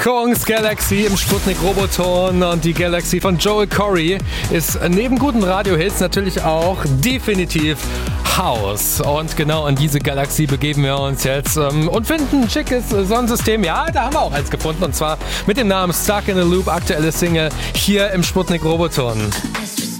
Kongs Galaxy im Sputnik Roboton und die Galaxy von Joel Corry ist neben guten Radiohits natürlich auch definitiv House. Und genau in diese Galaxie begeben wir uns jetzt und finden ein schickes Sonnensystem. Ja, da haben wir auch eins gefunden und zwar mit dem Namen Stuck in a Loop, aktuelle Single hier im Sputnik Roboton.